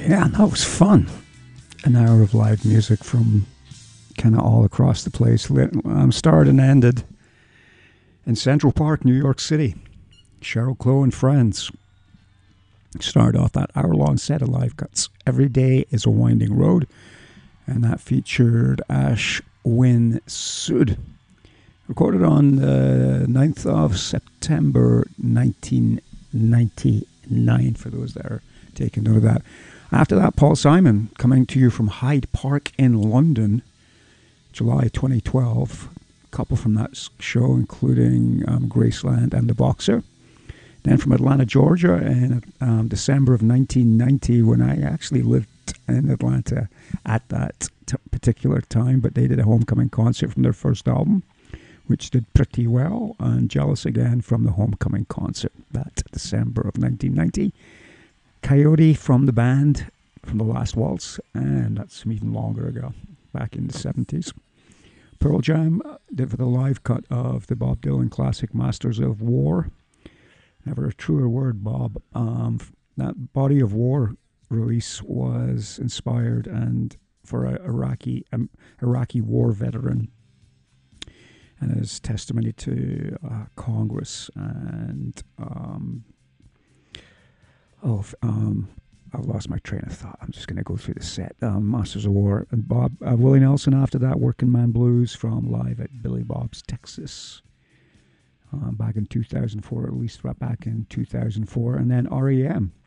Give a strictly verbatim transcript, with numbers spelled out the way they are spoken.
Yeah, that was fun. An hour of live music from kind of all across the place. Um, started and ended in Central Park, New York City. Cheryl Crow and friends started off that hour-long set of live cuts. Every Day is a Winding Road, and that featured Ash Win Sood. Recorded on the ninth of September nineteen ninety-nine, for those that are taking note of that. After that, Paul Simon, coming to you from Hyde Park in London, July twenty twelve. A couple from that show, including um, Graceland and The Boxer. Then from Atlanta, Georgia, in um, December of nineteen ninety, when I actually lived in Atlanta at that t- particular time, but they did a homecoming concert from their first album, which did pretty well, and Jealous Again from the homecoming concert that December of nineteen ninety. Coyote from the band, from The Last Waltz, and that's even longer ago, back in the seventies. Pearl Jam did for the live cut of the Bob Dylan classic Masters of War. Never a truer word, Bob. Um, that Body of War release was inspired and for a Iraqi um, Iraqi war veteran, and as testimony to uh, Congress and um, oh, um, I've lost my train of thought. I'm just going to go through the set. Um, Masters of War and Bob uh, Willie Nelson after that, Working Man Blues from Live at Billy Bob's, Texas, um, back in two thousand four, at least right back in two thousand four, and then R E M